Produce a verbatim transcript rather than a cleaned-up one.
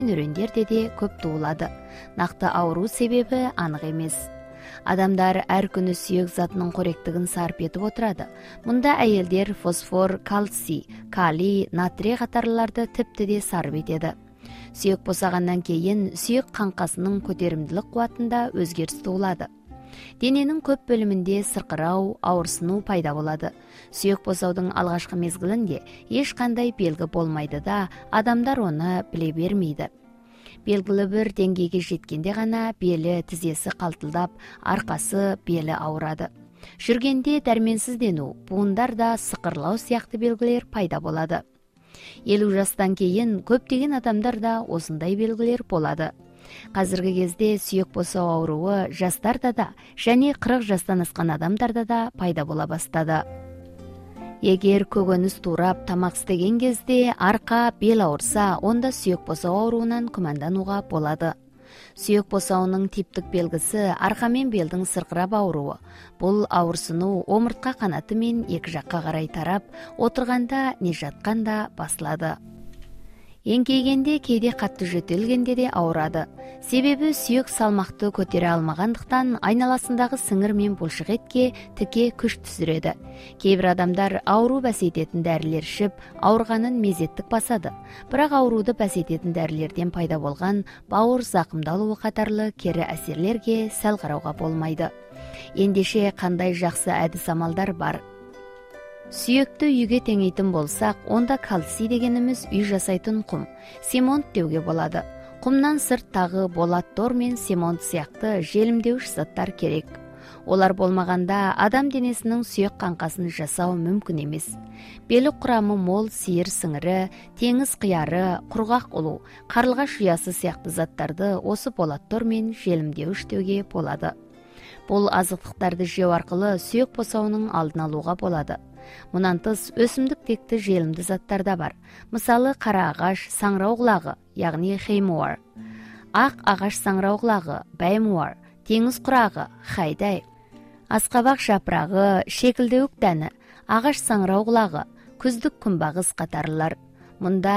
өрендерде де көп туылады. Нақты ауру себебі анық емес. Адамдар әр күні сүйек затының қоректігін сарп етіп отырады. Мұнда әйелдер фосфор, кальций, калий, натрий қатарлыларды тіпті де сарп етеді. Сүйек босағаннан кейін сүйек қаңқасының көтерімділік қуатында өзгеріс туылады. Дененің көп бөлімінде сырқырау, ауырсыну пайда болады. Сүйек босаудың алғашқы мезгілінде ешқандай белгі болмайды да, адамдар оны біле бермейді. Белгілі бір деңгейге жеткенде ғана белі, тізесі қалтылдап, арқасы, белі ауырады. Жүргенде дәрменсіздену, буындар да сықырлау сияқты белгілер пайда болады. Елу жастан кейін көптеген адамдарда осындай белгілер болады. Қазіргі кезде сүйек босау ауруы жастарда да және қырық жастан асқан адамдарда да пайда бола бастады. Егер көкөніс турап тамақ істеген кезде арқа, бел ауырса, онда сүйек босау ауруынан күмәндануға болады. Сүйек босауының типтік белгісі арқа мен белдің сырқырап ауруы. Бұл ауырсыну омыртқа қанаты мен екі жаққа қарай тарап, отырғанда не жатқанда басылады. Еңкейгенде кейде қатты жөтелгенде де ауырады. Себебі сүйек салмақты көтере алмағандықтан айналасындағы сіңір мен бұлшық етке тіке күш түсіреді. Кейбір адамдар ауру бәсейтетін дәрілер ішіп, ауырғанын мезеттік басады. Бірақ ауруды бәсейтетін дәрілерден пайда болған бауыр зақымдалуы қатарлы кері әсерлерге сәл қарауға болмайды. Ендеше қандай жақсы әдіс амалдар бар? Сүйекті үйге теңейтін болсақ, онда кальций дегеніміз үй жасайтын құм, семонт деуге болады. Құмнан сырт тағы болат тор мен семонт сияқты желімдеуіш заттар керек. Олар болмағанда адам денесінің сүйек қаңқасын жасау мүмкін емес. Белі құрамы мол сиыр сіңірі, теңіз қияры, құрғақ ұлу, қарлығаш ұясы сияқты заттарды осы болат тор мен желімдеуіш деуге болады. Бұл азықтықтарды жеу арқылы сүйек босауының алдын алуға болады. Мұнан тыс өсімдік текті желімді заттар да бар. Мысалы қара ағаш саңырау құлағы, яғни хеймуар, ақ ағаш саңырау құлағы, бәймуар, теңіз құрағы, хайдай, асқабақ жапырағы, шекілдеуік дәні, ағаш саңырау құлағы, күздік күнбағыс қатарлылар. Мұнда